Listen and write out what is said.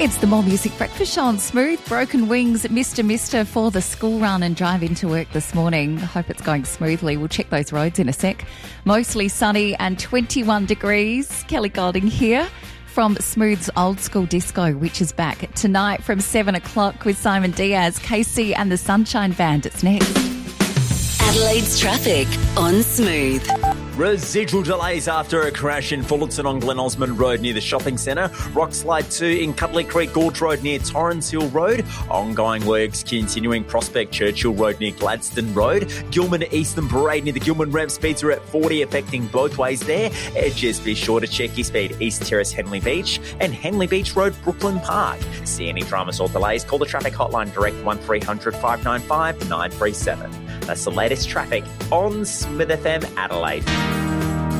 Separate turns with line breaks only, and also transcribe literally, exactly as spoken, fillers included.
It's the More Music Breakfast Show on Smooth. Broken wings, Mister Mister for the school run and drive into work this morning. Hope it's going smoothly. We'll check those roads in a sec. Mostly sunny and twenty-one degrees. Kelly Golding here from Smooth's Old School Disco, which is back tonight from seven o'clock with Simon Diaz, Casey and the Sunshine Band. It's next.
Adelaide's traffic on Smooth.
Residual delays after a crash in Fullerton on Glen Osmond Road near the shopping centre. Rockslide two in Cuddly Creek Gorge Road near Torrens Hill Road. Ongoing works continuing Prospect Churchill Road near Gladstone Road. Gilman Eastern Parade near the Gilman Rev. Speeds are at forty, affecting both ways there. Edges, be sure to check your speed. East Terrace, Henley Beach and Henley Beach Road, Brooklyn Park. See any dramas or delays? Call the traffic hotline direct one three hundred five nine five nine three seven. That's the latest traffic on Smith F M Adelaide.